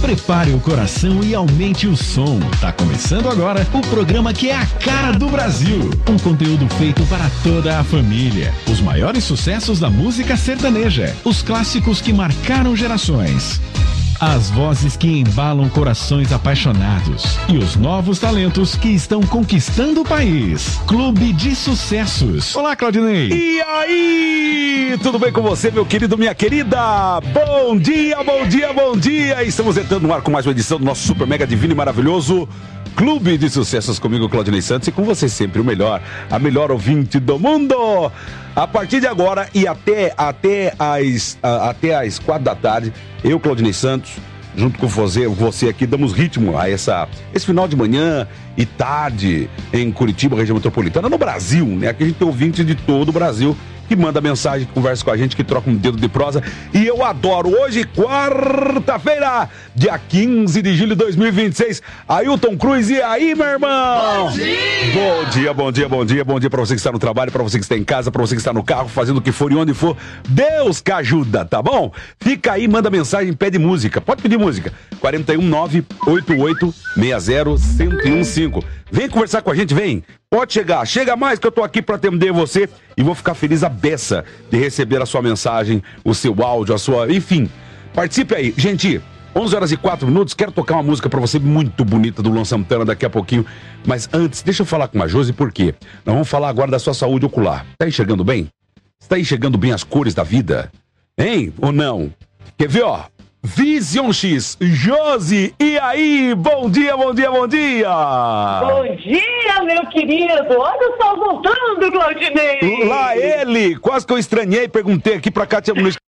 Prepare o coração e aumente o som. Tá começando agora o programa que é a cara do Brasil. Um conteúdo feito para toda a família. Os maiores sucessos da música sertaneja. Os clássicos que marcaram gerações. As vozes que embalam corações apaixonados e os novos talentos que estão conquistando o país. Clube de Sucessos. Olá, Claudinei. E aí, tudo bem com você, meu querido, minha querida? Bom dia, bom dia, bom dia. Estamos entrando no ar com mais uma edição do nosso super mega divino e maravilhoso Clube de Sucessos, comigo, Claudinei Santos, e com você sempre o melhor, a melhor ouvinte do mundo. A partir de agora e até às 4 da tarde, eu, Claudinei Santos, junto com você aqui, damos ritmo a esse final de manhã e tarde em Curitiba, região metropolitana, no Brasil, né? Aqui a gente tem ouvinte de todo o Brasil que manda mensagem, que conversa com a gente, que troca um dedo de prosa. E eu adoro. Hoje, quarta-feira, dia 15 de julho de 2026. Ailton Cruz, e aí, meu irmão? Bom dia! Bom dia, bom dia, bom dia. Bom dia pra você que está no trabalho, pra você que está em casa, pra você que está no carro, fazendo o que for e onde for. Deus que ajuda, tá bom? Fica aí, manda mensagem, pede música. Pode pedir música. 419-8860-1015. Vem conversar com a gente, vem. Pode chegar. Chega mais que eu tô aqui pra atender você e vou ficar feliz a beça de receber a sua mensagem, o seu áudio, enfim. Participe aí. Gente, 11h04, quero tocar uma música pra você muito bonita do Luan Santana daqui a pouquinho. Mas antes, deixa eu falar com a Josi, por quê? Nós vamos falar agora da sua saúde ocular. Tá enxergando bem? Está enxergando bem as cores da vida? Hein? Ou não? Quer ver, ó? Vision X, Josi, e aí? Bom dia, bom dia, bom dia! Bom dia, meu querido! Olha o sol voltando, Claudinei! Lá ele! Quase que eu estranhei, perguntei aqui pra Kátia no